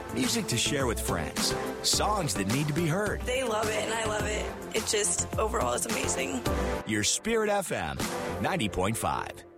Music to share with friends. Songs that need to be heard. They love it and I love it. It just overall is amazing. Your Spirit FM 90.5.